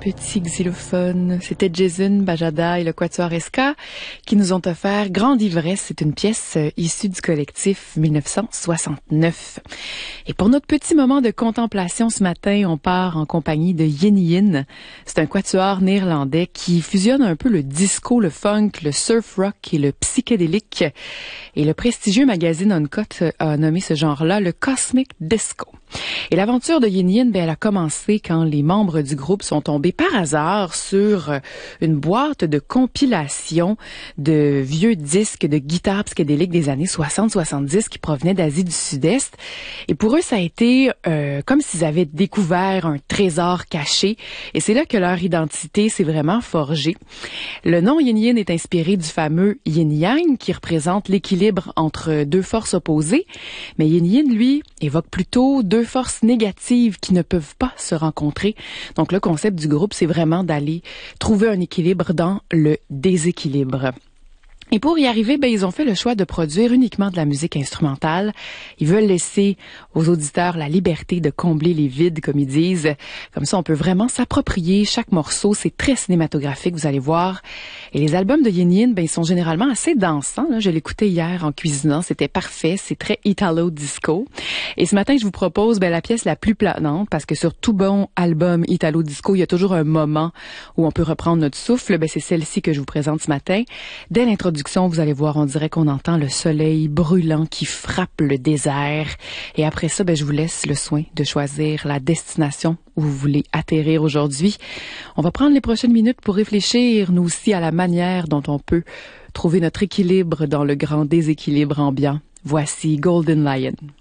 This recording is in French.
petit xylophone. C'était Jason Bajada et le Quatuor Ska qui nous ont offert Grande Ivresse. C'est une pièce issue du collectif 1969. Et pour notre petit moment de contemplation ce matin, on part en compagnie de Yin Yin. C'est un quatuor néerlandais qui fusionne un peu le disco, le funk, le surf rock et le psychédélique. Et le prestigieux magazine Uncut a nommé ce genre-là le Cosmic Disco. Et l'aventure de Yin Yin, elle a commencé quand les membres du groupe sont tombés par hasard sur une boîte de compilation de vieux disques de guitare psychédélique des années 60-70 qui provenaient d'Asie du Sud-Est. Et pour eux, ça a été comme s'ils avaient découvert un trésor caché. Et c'est là que leur identité s'est vraiment forgée. Le nom Yin Yin est inspiré du fameux Yin Yang qui représente l'équilibre entre deux forces opposées. Mais Yin Yin, lui, évoque plutôt deux forces négatives qui ne peuvent pas se rencontrer. Donc le concept du groupe, c'est vraiment d'aller trouver un équilibre dans le déséquilibre. Et pour y arriver, ils ont fait le choix de produire uniquement de la musique instrumentale. Ils veulent laisser aux auditeurs la liberté de combler les vides, comme ils disent. Comme ça, on peut vraiment s'approprier chaque morceau. C'est très cinématographique, vous allez voir. Et les albums de Yin Yin, ils sont généralement assez dansants. Je l'écoutais hier en cuisinant. C'était parfait. C'est très italo-disco. Et ce matin, je vous propose la pièce la plus planante parce que sur tout bon album italo-disco, il y a toujours un moment où on peut reprendre notre souffle. C'est celle-ci que je vous présente ce matin. Dès l'introduction, vous allez voir, on dirait qu'on entend le soleil brûlant qui frappe le désert. Et après ça, je vous laisse le soin de choisir la destination où vous voulez atterrir aujourd'hui. On va prendre les prochaines minutes pour réfléchir, nous aussi, à la manière dont on peut trouver notre équilibre dans le grand déséquilibre ambiant. Voici Golden Lion.